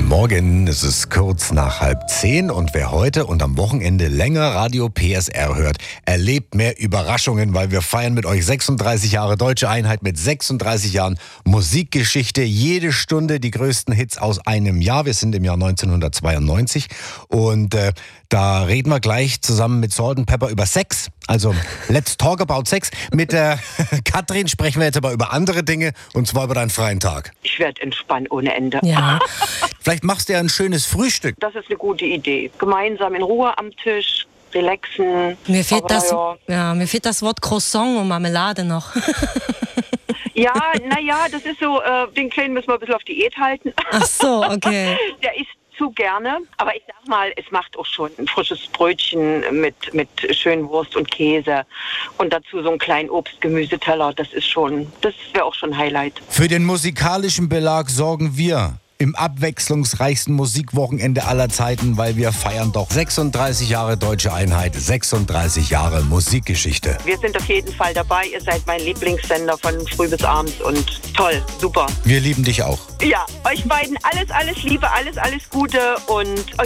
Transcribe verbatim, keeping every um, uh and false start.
Morgen, es ist kurz nach halb zehn und wer heute und am Wochenende länger Radio P S R hört, erlebt mehr Überraschungen, weil wir feiern mit euch sechsunddreißig Jahre Deutsche Einheit mit sechsunddreißig Jahren Musikgeschichte. Jede Stunde die größten Hits aus einem Jahr. Wir sind im Jahr neunzehnhundertzweiundneunzig und äh, da reden wir gleich zusammen mit Salt and Pepper über Sex. Also, let's talk about Sex. Mit der Katrin sprechen wir jetzt aber über andere Dinge und zwar über deinen freien Tag. Ich werde entspannen ohne Ende. Ja. Vielleicht machst du ja ein schönes Frühstück. Das ist eine gute Idee. Gemeinsam in Ruhe am Tisch, relaxen. Mir fehlt, Aber das, ja. ja, mir fehlt das Wort Croissant und Marmelade noch. Ja, naja, das ist so, äh, den Kleinen müssen wir ein bisschen auf Diät halten. Ach so, okay. Der isst zu gerne, aber ich sag mal, es macht auch schon ein frisches Brötchen mit, mit schönen Wurst und Käse und dazu so einen kleinen Obst-Gemüseteller, das ist schon, das wäre auch schon ein Highlight. Für den musikalischen Belag sorgen wir im abwechslungsreichsten Musikwochenende aller Zeiten, weil wir feiern doch sechsunddreißig Jahre Deutsche Einheit, sechsunddreißig Jahre Musikgeschichte. Wir sind auf jeden Fall dabei, ihr seid mein Lieblingssender von früh bis abends und toll, super. Wir lieben dich auch. Ja, euch beiden alles, alles Liebe, alles, alles Gute und euch